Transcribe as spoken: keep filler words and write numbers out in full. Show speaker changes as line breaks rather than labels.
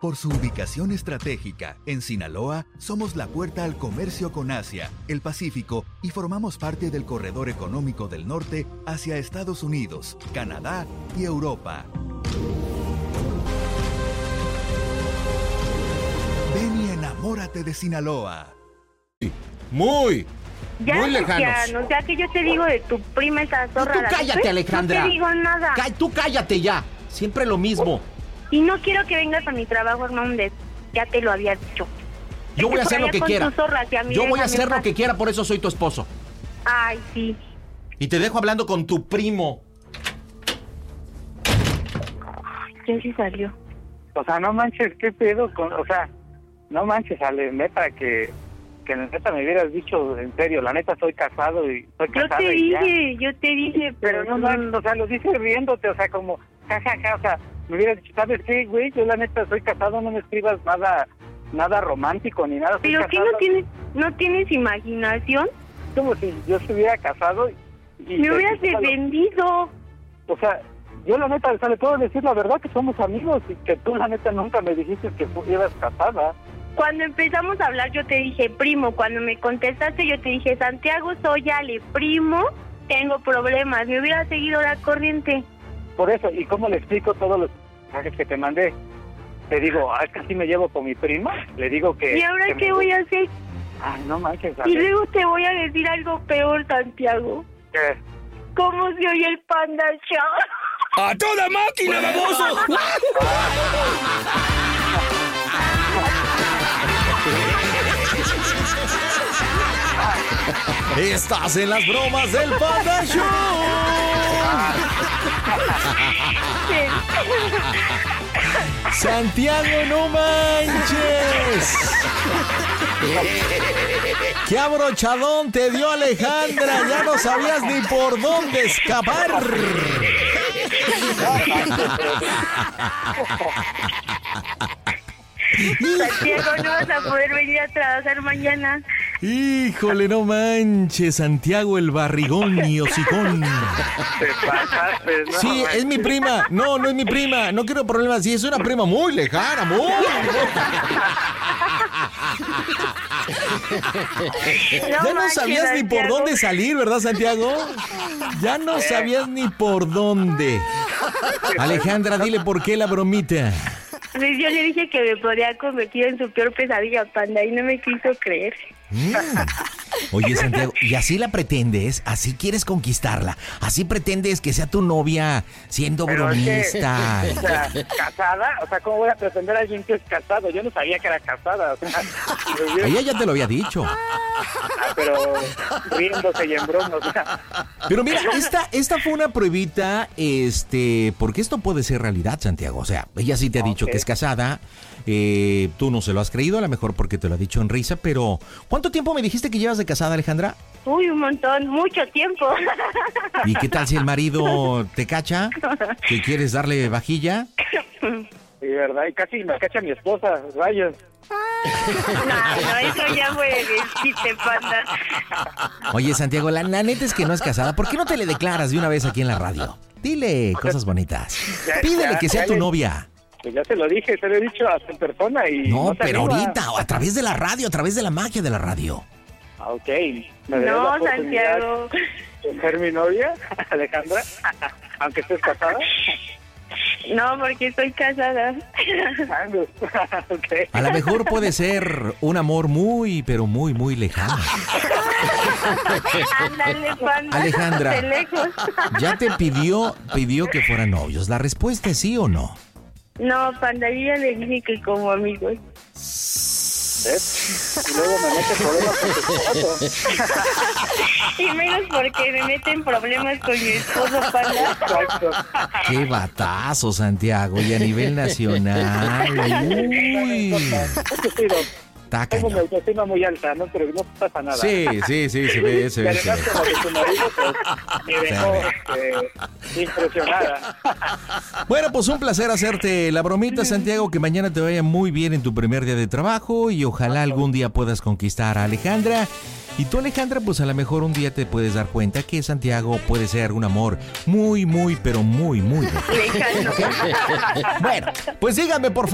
Por su ubicación estratégica, en Sinaloa, somos la puerta al comercio con Asia, el Pacífico y formamos parte del corredor económico del norte hacia Estados Unidos, Canadá y Europa. Ven y enamórate de Sinaloa.
Muy,
ya,
muy lejanos.
Ya, no, ya que yo te digo de tu prima esa zorra.
Tú cállate, Alejandra.
No te digo nada.
Cá- tú cállate ya. Siempre lo mismo.
Y no quiero que vengas a mi trabajo, Hernández. Ya te lo había dicho.
Yo voy a hacer lo que quiera. Yo voy a hacer lo que quiera, por eso soy tu esposo.
Ay, sí.
Y te dejo hablando con tu primo.
¿Quién sí salió?
O sea, no manches, ¿qué pedo? Con, o sea, no manches, Ale, neta, que, que neta me hubieras dicho en serio, la neta soy casado y soy
Yo
casado.
te
y
dije, ya. yo te dije,
pero, pero no, no, o sea, lo dices riéndote, o sea, como, jajaja, ja, ja, o sea, me hubieras dicho, ¿sabes qué, güey? Yo la neta soy casado, no me escribas nada, nada romántico ni nada.
¿Pero qué, no tienes, no tienes imaginación?
Como si yo estuviera casado y...
Me hubieras defendido.
O sea, yo la neta, o sea, le puedo decir la verdad que somos amigos y que tú la neta nunca me dijiste que estuvieras casada.
Cuando empezamos a hablar yo te dije primo, cuando me contestaste yo te dije Santiago, soy Ale, primo, tengo problemas, me hubiera seguido la corriente.
Por eso, ¿y cómo le explico todos los mensajes que te mandé? Te digo, ah, es que así me llevo con mi prima, le digo que...
¿Y ahora
que
qué
me...
voy a hacer?
Ay, no manches, Ale.
Y luego te voy a decir algo peor, Santiago.
¿Qué?
¿Cómo se oye el Panda Show?
¡A toda máquina, baboso!
Estás en las bromas del Panda Show. Santiago, no manches. ¡Qué abrochadón te dio Alejandra! Ya no sabías ni por dónde escapar.
Santiago, no vas a poder venir a trabajar mañana.
Híjole, no manches, Santiago el barrigón y hocicón.
Te pasaste, ¿no?
Sí, es mi prima. No, no es mi prima. No quiero problemas. Sí, es una prima muy lejana, muy. Ya no sabías ni por dónde salir, ¿verdad, Santiago? Ya no sabías ni por dónde. Alejandra, dile por qué la bromita.
Pues yo le dije que me podía convertir en su peor pesadilla, Panda, y no me quiso creer.
Mm. Oye, Santiago, ¿y así la pretendes? ¿Así quieres conquistarla? ¿Así pretendes que sea tu novia siendo
Pero
bromista?
Es que, o sea, ¿casada? O sea, ¿cómo voy a pretender a alguien que es casado? Yo no sabía que era casada. O sea, hubiera...
Ella ya te lo había dicho.
Ah, pero riéndose y en broma, o sea.
Pero mira, esta, esta fue una pruebita, este, porque esto puede ser realidad, Santiago. O sea, ella sí te ha dicho
Okay.
que es casada. Eh, tú no se lo has creído, a lo mejor porque te lo ha dicho en risa, pero ¿cuánto tiempo me dijiste que llevas de casada, Alejandra?
Uy, un montón, mucho tiempo.
¿Y qué tal si el marido te cacha? ¿Que quieres darle vajilla?
Sí, verdad, y casi me cacha mi esposa, rayos.
No, no, eso ya fue de chiste, Panda.
Oye, Santiago, la, la neta es que no es casada. ¿Por qué no te le declaras de una vez aquí en la radio? Dile cosas bonitas.
Ya,
Pídele
ya,
que sea
ya
tu
le-
novia.
Pues ya se lo dije, se lo he dicho a su persona y...
No,
se
pero
anima.
ahorita, o a través de la radio, a través de la magia de la radio.
Ah, ok. ¿Me darías la
No,
oportunidad
Santiago.
de ser mi novia, Alejandra? Aunque estés casada.
No, porque estoy casada.
Okay.
A lo mejor puede ser un amor muy, pero muy, muy lejano.
Ándale, Panda.
Alejandra.
De lejos.
Ya te pidió, pidió que fueran novios. ¿La respuesta es sí o no?
No, Panda, yo ya le dije que como amigos.
¿Ves? Y luego me mete problemas con tu esposo.
Y menos porque me meten problemas con mi esposo, Panda.
Exacto.
Qué batazo, Santiago, y a nivel nacional. Uy,
Eso sí, no.
está
Tengo mi
cañón.
autoestima muy alta, ¿no? Pero no pasa nada.
Sí, sí, sí, se ve, se
Y
ve, se
además,
ve.
como de su marido, pues, me dejó este, impresionada.
Bueno, pues un placer hacerte la bromita, Santiago, que mañana te vaya muy bien en tu primer día de trabajo y ojalá algún día puedas conquistar a Alejandra. Y tú, Alejandra, pues a lo mejor un día te puedes dar cuenta que Santiago puede ser un amor muy, muy, pero muy, muy lejano.
Lejano.
Bueno, pues díganme, por favor.